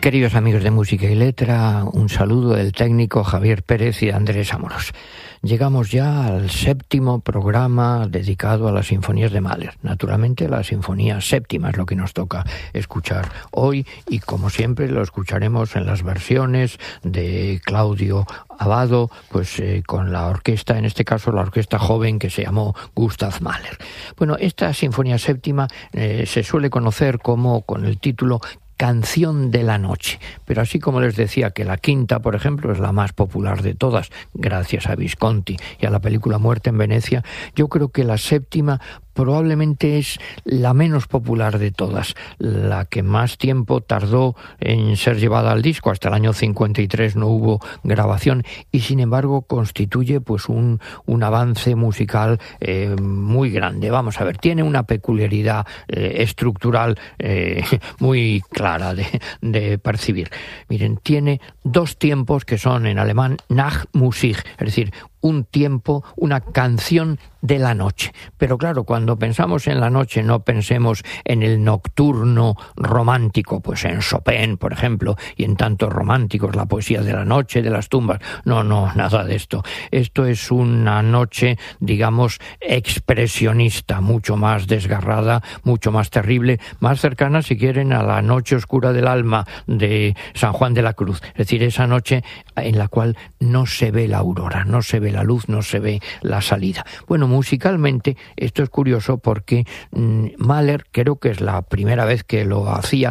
Queridos amigos de Música y Letra, un saludo del técnico Javier Pérez y de Andrés Amorós. Llegamos ya al 7º programa dedicado a las sinfonías de Mahler. Naturalmente, la sinfonía séptima es lo que nos toca escuchar hoy y, como siempre, lo escucharemos en las versiones de Claudio Abbado, pues con la orquesta, en este caso la orquesta joven que se llamó Gustav Mahler. Bueno, esta sinfonía séptima se suele conocer como con el título Canción de la Noche, pero así como les decía que la quinta, por ejemplo, es la más popular de todas, gracias a Visconti y a la película Muerte en Venecia, yo creo que la séptima probablemente es la menos popular de todas, la que más tiempo tardó en ser llevada al disco. Hasta el año 53 no hubo grabación y sin embargo constituye pues un avance musical muy grande. Vamos a ver, tiene una peculiaridad estructural muy clara de percibir. Miren, tiene dos tiempos que son en alemán Nachtmusik, es decir, un tiempo, una canción de la noche. Pero claro, cuando pensamos en la noche no pensemos en el nocturno romántico, pues en Chopin, por ejemplo, y en tantos románticos, la poesía de la noche, de las tumbas. No, nada de esto. Esto es una noche, digamos, expresionista, mucho más desgarrada, mucho más terrible, más cercana, si quieren, a la noche oscura del alma de San Juan de la Cruz. Es decir, esa noche en la cual no se ve la aurora, no se ve la luz, no se ve la salida. Bueno, musicalmente esto es curioso porque Mahler, creo que es la primera vez que lo hacía,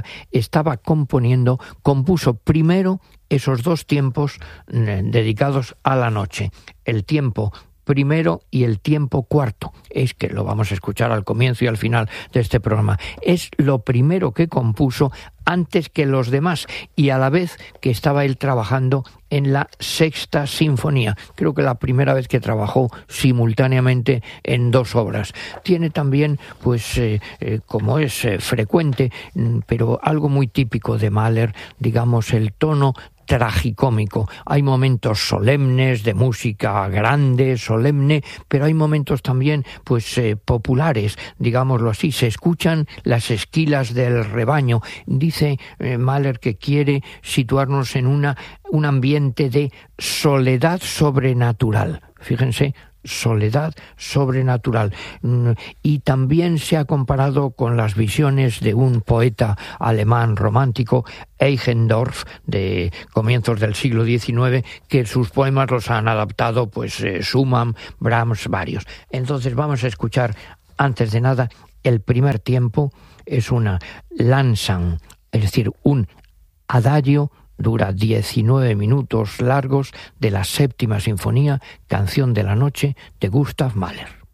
compuso primero esos dos tiempos dedicados a la noche, el tiempo primero y el tiempo cuarto, es que lo vamos a escuchar al comienzo y al final de este programa. Es lo primero que compuso antes que los demás y a la vez que estaba él trabajando en la sexta sinfonía. Creo que la primera vez que trabajó simultáneamente en dos obras. Tiene también, pues, como es frecuente, pero algo muy típico de Mahler, digamos, el tono tragicómico. Hay momentos solemnes, de música grande, solemne, pero hay momentos también, pues, populares, digámoslo así. Se escuchan las esquilas del rebaño. Dice Mahler que quiere situarnos en un ambiente de soledad sobrenatural. Fíjense, soledad sobrenatural. Y también se ha comparado con las visiones de un poeta alemán romántico, Eichendorff, de comienzos del siglo XIX, que sus poemas los han adaptado pues Schumann, Brahms, varios. Entonces vamos a escuchar, antes de nada, el primer tiempo. Es una Langsam, es decir, un adagio. Dura 19 minutos largos, de la séptima sinfonía, Canción de la Noche, de Gustav Mahler.